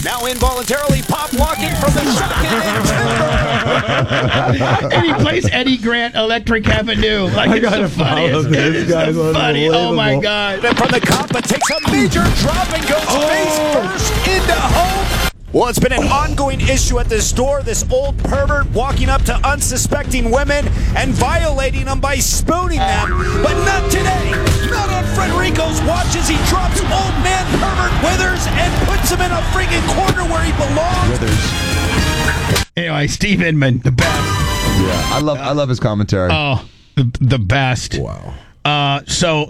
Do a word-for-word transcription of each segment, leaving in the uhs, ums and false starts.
Now involuntarily pop walking from the shotgun. And he plays Eddie Grant, Electric Avenue. Like, I it's gotta the funniest. follow this. It's Guy's so funny. Oh, my God. From the cop, but takes a major drop and goes face first into home. Well, it's been an ongoing issue at this store. This old pervert walking up to unsuspecting women and violating them by spooning them. But not today. Not on Frederico's watch as he drops old man pervert Withers and puts him in a freaking corner where he belongs. Withers. Anyway, Steve Inman, the best. Yeah, I love I love his commentary. Oh, the, the best. Wow. Uh, so,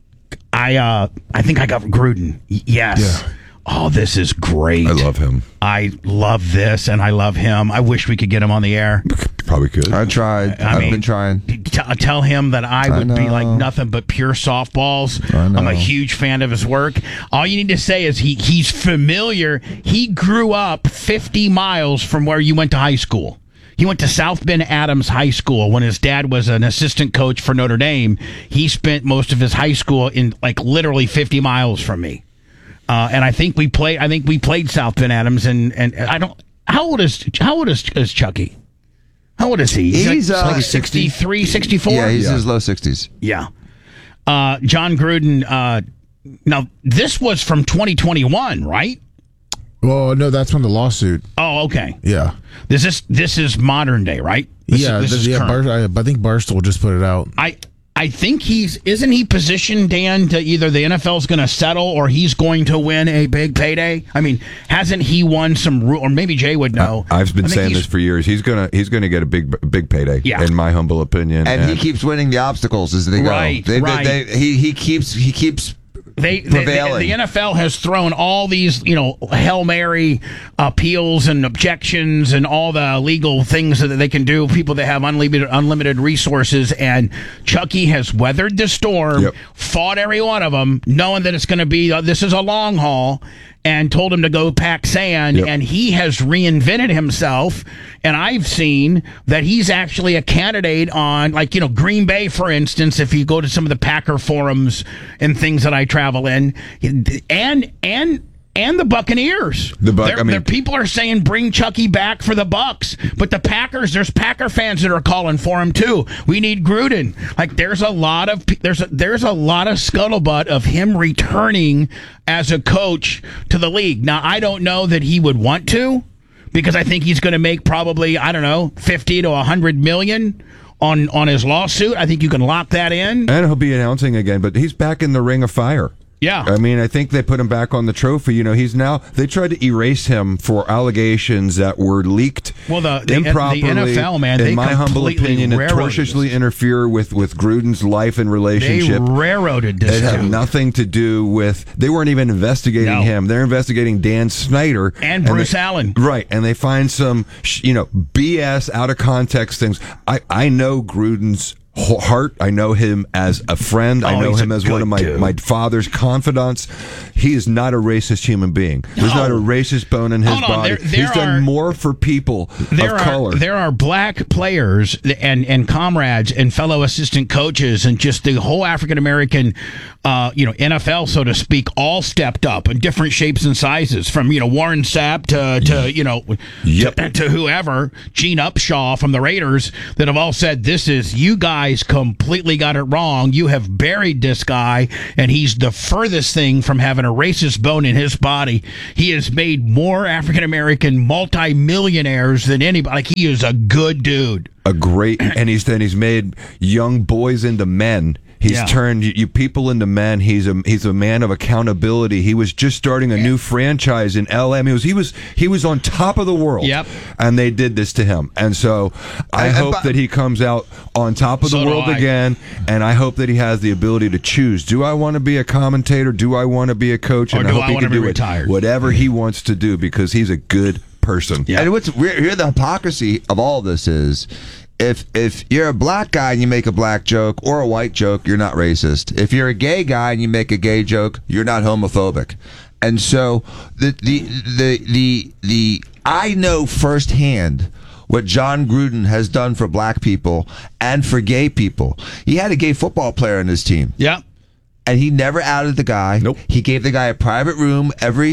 I uh, I think I got Gruden. Y- yes. Yeah. Oh, this is great. I love him. I love this, and I love him. I wish we could get him on the air. Probably could. I tried. I I've mean, been trying. T- tell him that I would I be know. like nothing but pure softballs. I know. I'm a huge fan of his work. All you need to say is he he's familiar. He grew up fifty miles from where you went to high school. He went to South Bend Adams High School when his dad was an assistant coach for Notre Dame. He spent most of his high school in like literally fifty miles from me. Uh, and I think we played. I think we played South Bend Adams, and, and I don't. How old is How old is, is Chucky? How old is he? He's, He's, like, uh, like sixty-three, sixty-four? Yeah, he's Yeah. in his low sixties. Yeah. Uh, John Gruden. Uh, now this was from twenty twenty-one, right? Well, no, that's from the lawsuit. Oh, okay. Yeah. This is this is modern day, right? This yeah, is, this th- is yeah. current. Bar- I, I think Barstool just put it out. I I think he's isn't he positioned, Dan, to either the N F L's going to settle or he's going to win a big payday. I mean, hasn't he won some ru- or maybe Jay would know. I, I've been I think saying he's- this for years. He's gonna he's gonna get a big big payday. Yeah. In my humble opinion. And, he keeps winning the obstacles as they go. Right, They- they- right. they- he he keeps he keeps They, they, prevailing. the, the N F L has thrown all these, you know, Hail Mary appeals and objections and all the legal things that they can do. People that have unlimited unlimited resources, and Chucky has weathered the storm, Yep. fought every one of them, knowing that it's going to be uh, this is a long haul, and told him to go pack sand. Yep. And he has reinvented himself. And I've seen that he's actually a candidate on, like, you know, Green Bay, for instance, if you go to some of the Packer forums and things that I travel in, and and and the Buccaneers. The Buc- They're- I mean- they're- people are saying bring Chucky back for the Bucks, but the Packers, there's Packer fans that are calling for him too. We need Gruden. Like, there's a lot of there's a, there's a lot of scuttlebutt of him returning as a coach to the league. Now, I don't know that he would want to, because I think he's going to make probably, I don't know, fifty to one hundred million on on his lawsuit. I think you can lock that in. And he'll be announcing again, but he's back in the ring of fire. Yeah. I mean, I think they put him back on the trophy. You know, he's now, they tried to erase him for allegations that were leaked Well, the- the- improperly. the N F L, man, in they my humble completely opinion, railroaded atrociously this. interfere with, with Gruden's life and They relationship. railroaded this It had dude. nothing to do with, they weren't even investigating No. him. They're investigating Dan Snyder. And Bruce they- Allen. Right. And they find some, sh- you know, B S, out of context things. I, I know Gruden's wh- heart. I know him as a friend. I Oh, know he's him a as one good of my, dude. my father's confidants. He is not a racist human being. There's No. not a racist bone in his Hold on, body. there- there He's done are- more for people there of are color. there are black players and and comrades and fellow assistant coaches and just the whole African American uh, you know N F L, so to speak, all stepped up in different shapes and sizes, from you know Warren Sapp to to you know Yep. to, to whoever, Gene Upshaw from the Raiders, that have all said, this is, you guys completely got it wrong. You have buried this guy, and he's the furthest thing from having a racist bone in his body. He has made more African American multi-millionaires than anybody. Like, he is a good dude. a great, and he's then he's made young boys into men. He's Yeah. turned you, you people into men. He's a he's a man of accountability. He was just starting a new franchise in L A. I mean, he was he was he was on top of the world. Yep. And they did this to him. And so I And- and hope by- that he comes out on top of So the do world I. again. And I hope that he has the ability to choose. Do I want to be a commentator? Do I want to be a coach? Or And do I hope I he wanna can be do it. retired? Whatever he wants to do, because he's a good person. Yeah. And what's weird here, the hypocrisy of all this is, if if you're a black guy and you make a black joke or a white joke, you're not racist. If you're a gay guy and you make a gay joke, you're not homophobic. And so the the the the, the I know firsthand what John Gruden has done for black people and for gay people. He had a gay football player on his team. Yeah. And he never outed the guy. Nope. He gave the guy a private room every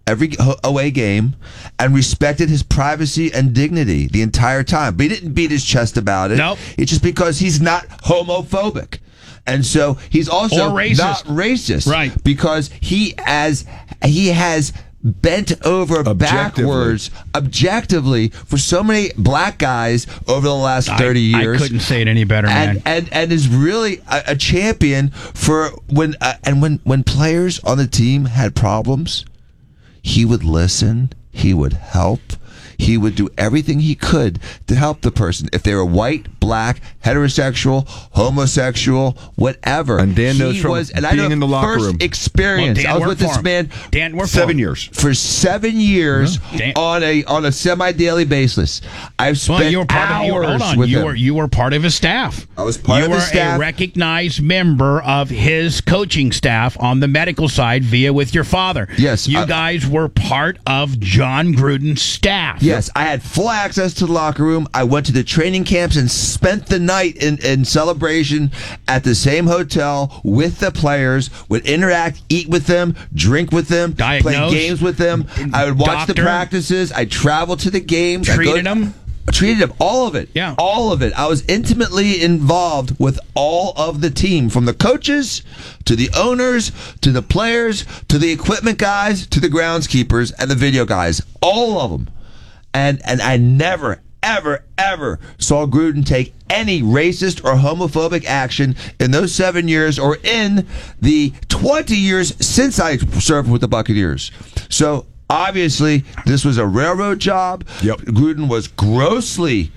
every away game and respected his privacy and dignity the entire time. But he didn't beat his chest about it. Nope. It's just because he's not homophobic. And so he's also Or racist. not racist. Right. Because he has he has bent over Objectively. backwards objectively for so many black guys over the last thirty I, years. I couldn't say it any better, and, man. and and is really a, a champion for when uh, and when when players on the team had problems, he would listen, he would help, he would do everything he could to help the person. If they were white, black, heterosexual, homosexual, whatever. And Dan he knows from was, and I being know in the locker first room. experience. Well, Dan I was worked with this for him. man Dan worked for Seven him. years. for seven years Dan- on a on a semi daily basis. I've spent Well, you were part hours of. You were, hold on. with You him. were you were part of his staff. I was part you of were his staff. a recognized member of his coaching staff on the medical side via with your father. Yes, you I- guys were part of John Gruden's staff. Yes, I had full access to the locker room. I went to the training camps and spent the night in, in celebration at the same hotel with the players, would interact, eat with them, drink with them, Diagnose. play games with them. I would watch the Doctor. practices. I traveled to the games. I Treated go- them? Treated them. All of it. Yeah. All of it. I was intimately involved with all of the team, from the coaches to the owners to the players to the equipment guys to the groundskeepers and the video guys. All of them. And and I never, ever, ever saw Gruden take any racist or homophobic action in those seven years or in the twenty years since I served with the Buccaneers. So obviously, this was a railroad job. Yep. Gruden was grossly,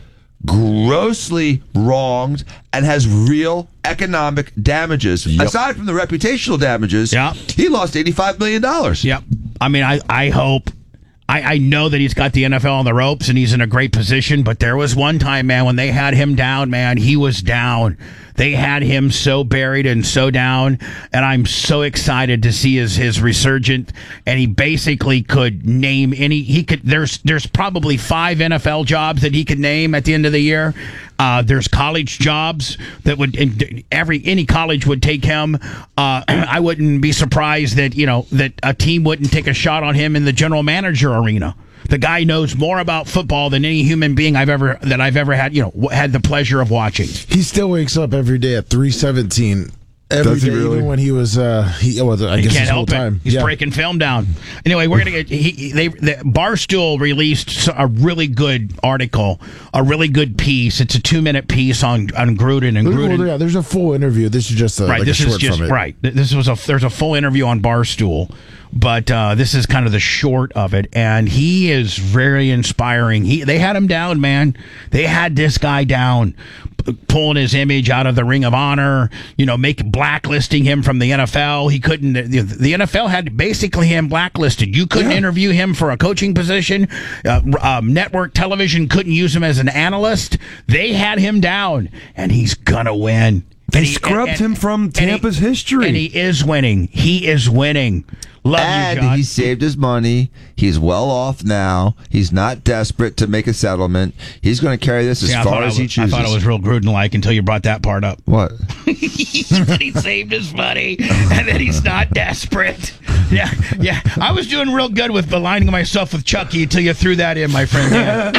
grossly wronged and has real economic damages. Yep. Aside from the reputational damages, Yeah. he lost eighty-five million dollars. Yep. I mean, I, I hope. I, I know that he's got the N F L on the ropes and he's in a great position, but there was one time, man, when they had him down, man, he was down. They had him so buried and so down, and I'm so excited to see his his resurgent. And he basically could name any. He could. There's there's probably five N F L jobs that he could name at the end of the year. Uh, there's college jobs that would every any college would take him. Uh, I wouldn't be surprised that you know that a team wouldn't take a shot on him in the general manager arena. The guy knows more about football than any human being I've ever that I've ever had, you know, had the pleasure of watching. He still wakes up every day at three seventeen. Every Does he day, really? even when he was, uh, he, well, I He guess can't his whole help time. it. He's Yeah. breaking film down. Anyway, we're gonna get. He, they the Barstool released a really good article, a really good piece. It's a two minute piece on on Gruden and Well, Gruden. yeah, there's a full interview. This is just a, Right, like this a is short just from it. right. Th- This was a there's a full interview on Barstool, but uh, this is kind of the short of it, and he is very inspiring. He they had him down, man. They had this guy down, p- pulling his image out of the Ring of Honor. You know, make blacklisting him from the N F L. He couldn't. The, the N F L had basically him blacklisted. You couldn't interview him for a coaching position. Uh, um, network television couldn't use him as an analyst. They had him down, and he's gonna win. They And he- scrubbed and- him from and he- Tampa's history. and he is winning. He is winning. Love And you, John. he saved his money. He's well off now. He's not desperate to make a settlement. He's going to carry this as See, I far thought I as he was- chooses. I thought it was real Gruden-like until you brought that part up. What? He said he saved his money and that he's not desperate. Yeah, yeah. I was doing real good with aligning myself with Chucky until you threw that in, my friend. Dan.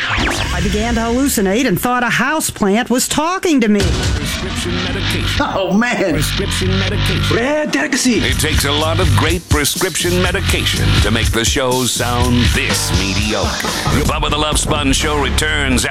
I began to hallucinate and thought a houseplant was talking to me. Prescription medication. Oh, man. Prescription medication. Red delicacy. It takes a lot of great prescription medication to make the show sound this mediocre. Bubba the Love Sponge Show returns